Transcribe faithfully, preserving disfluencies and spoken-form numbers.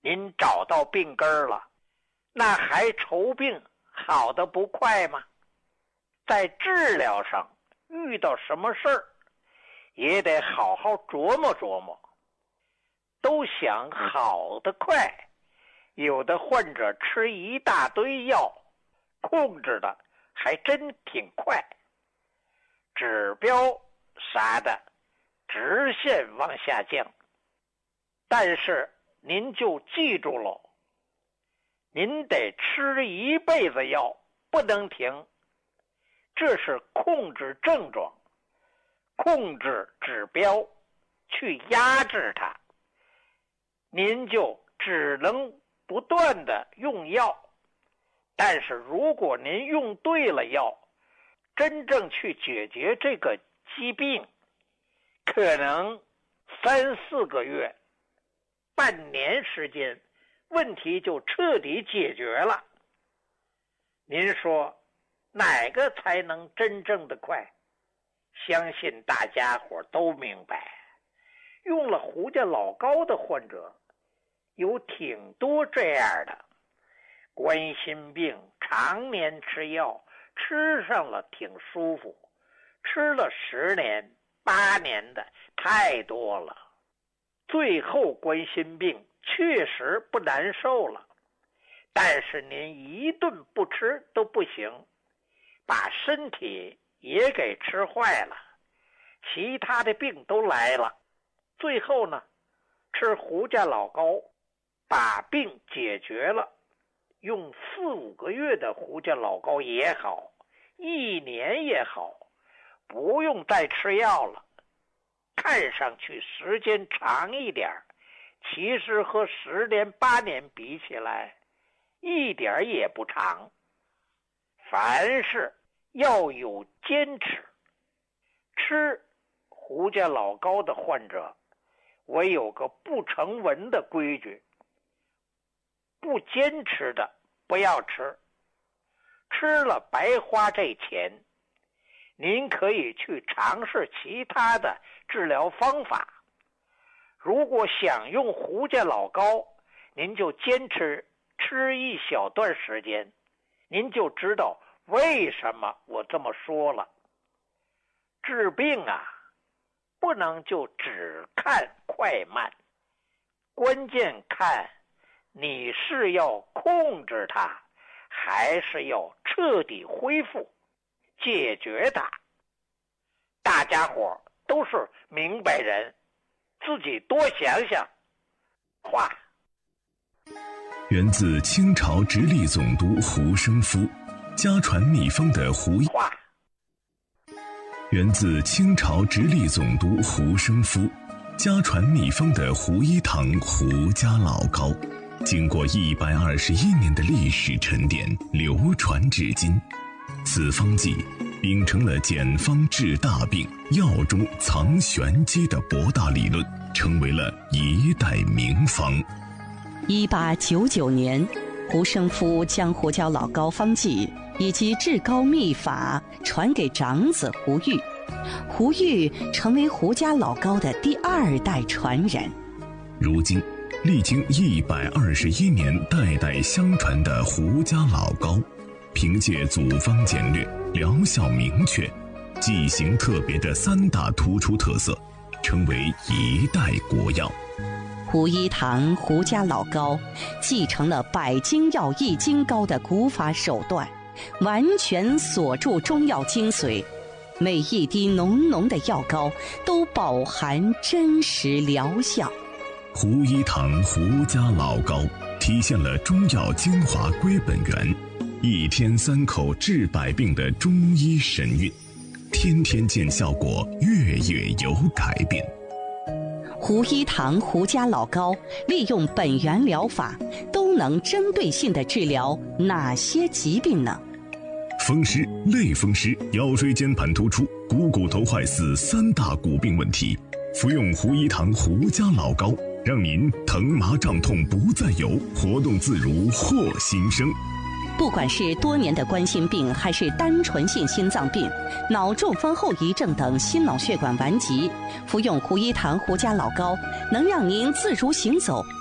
您找到病根儿了，那还愁病好得不快吗？在治疗上遇到什么事儿，也得好好琢磨琢磨。都想好得快，有的患者吃一大堆药，控制的还真挺快，指标啥的直线往下降。但是您就记住喽，您得吃一辈子药，不能停。这是控制症状，控制指标，去压制它。您就只能不断的用药，但是如果您用对了药，真正去解决这个疾病，可能三四个月、半年时间，问题就彻底解决了。您说哪个才能真正的快？相信大家伙都明白，用了胡家老高的患者有挺多这样的，冠心病常年吃药，吃上了挺舒服，吃了十年八年的太多了，最后冠心病确实不难受了，但是您一顿不吃都不行，把身体也给吃坏了，其他的病都来了。最后呢，吃胡家老高把病解决了，用四五个月的胡家老高也好，一年也好，不用再吃药了。看上去时间长一点，其实和十年八年比起来一点也不长。凡事要有坚持，吃胡家老高的患者，我有个不成文的规矩，不坚持的不要吃，吃了白花这钱。您可以去尝试其他的治疗方法，如果想用胡家老高，您就坚持吃一小段时间，您就知道为什么我这么说了。治病啊，不能就只看快慢，关键看你是要控制它，还是要彻底恢复解决它。大家伙都是明白人，自己多想想。话源自清朝直隶总督胡生夫，家传秘方的胡话源自清朝直隶总督胡生夫，家传秘方的胡一堂胡家老高，经过一百二十一年的历史沉淀，流传至今。此方剂秉承了简方治大病、药中藏玄机的博大理论，成为了一代名方。 一八九九年，胡生夫将胡椒老高方剂以及治高秘法传给长子胡玉，胡玉成为胡家老高的第二代传人。 如今历经一百二十一年代代相传的胡家老高，凭借组方简略、疗效明确、剂型特别的三大突出特色，成为一代国药。 胡一堂胡家老高继承了百金药一金膏的古法手段，完全锁住中药精髓，每一滴浓浓的药膏都饱含真实疗效。 胡一堂胡家老高体现了中药精华归本源，一天三口治百病的中医神韵，天天见效果，月月有改变。 胡一堂胡家老高利用本源疗法，都能针对性地治疗哪些疾病呢？ 风湿、类风湿、腰椎间盘突出、股骨头坏死三大骨病问题，服用胡一堂胡家老高，让您疼麻胀痛不再有，活动自如获新生。 不管是多年的冠心病，还是单纯性心脏病、脑中风后遗症等心脑血管顽疾，服用胡一堂胡家老高，能让您自如行走，